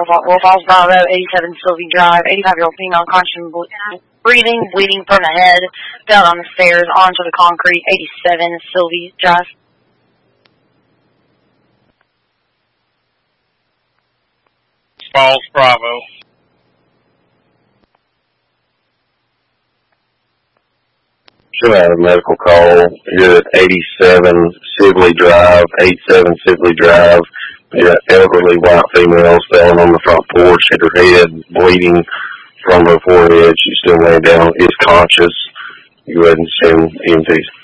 Wolf Falls Bravo, 87 Sylvie Drive, 85-year-old female, conscious breathing, bleeding from the head, fell down the stairs onto the concrete, 87 Sylvie Drive. Falls Bravo. Should have a medical call here at 87 Sibley Drive, 87 Sibley Drive. An elderly white female falling on the front porch, hit her head, bleeding from her forehead. She's still laying down, is conscious. Go ahead and send EMTs.